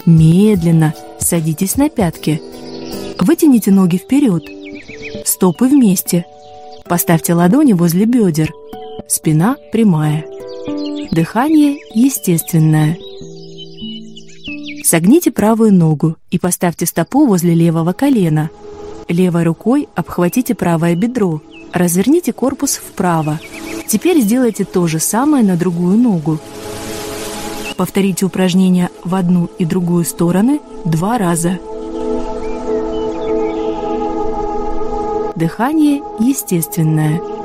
Медленно садитесь на пятки. Вытяните ноги вперед. Стопы вместе. Поставьте ладони возле бедер. Спина прямая. Дыхание естественное. Согните правую ногу и поставьте стопу возле левого колена. Левой рукой обхватите правое бедро. Разверните корпус вправо. Теперь сделайте то же самое на другую ногу. Повторите упражнение в одну и другую стороны 2 раза. Дыхание естественное.